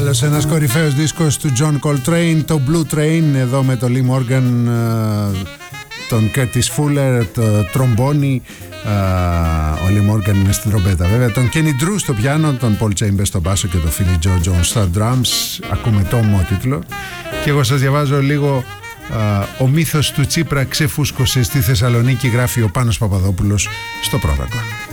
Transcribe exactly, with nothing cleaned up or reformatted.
Άλλος ένας κορυφαίος δίσκος του John Coltrane, το Blue Train, εδώ με τον Lee Morgan, τον Curtis Fuller, το τρομπόνι, ο Lee Morgan είναι στην τρομπέτα βέβαια, τον Kenny Drew στο πιάνο, τον Paul Chambers στο μπάσο και τον Philly Joe Jones στα drums. Ακούμε το τίτλο και εγώ σας διαβάζω λίγο. Ο μύθος του Τσίπρα ξεφούσκωσε στη Θεσσαλονίκη, γράφει ο Πάνος Παπαδόπουλος στο Πρόδακο.